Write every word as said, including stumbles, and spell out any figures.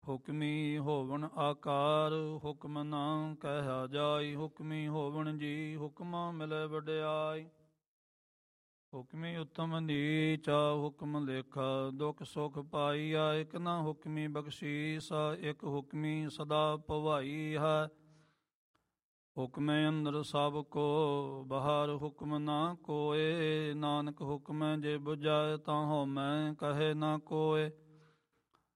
ਹੁਕਮੀ ਹੋਵਣ ਆਕਾਰ, ਹੁਕਮ ਨਾ ਕਹਿਆ ਜਾਈ। ਹੁਕਮੀ ਹੋਵਣ ਜੀ, ਹੁਕਮ ਮਿਲੇ ਵਡਿਆਈ। ਹੁਕਮੀ ਉਤਮ ਨੀਚਾ, ਹੁਕਮ ਲੇਖਾ ਦੁਖ ਸੁਖ ਪਾਈਆ। ਇਕ ਨਾ ਹੁਕਮੀ ਬਖਸ਼ੀਸ, ਇਕ ਹੁਕਮੀ ਸਦਾ ਭਵਾਈ ਹੈ। ਹੁਕਮੇ ਅੰਦਰ ਸਭ ਕੋ, ਬਾਹਰ ਹੁਕਮ ਨਾ ਕੋਏ। ਨਾਨਕ ਹੁਕਮੈ ਜੇ ਬੁਝਾਏ, ਤਾਂ ਹਉਮੈ ਕਹੇ ਨਾ ਕੋਏ।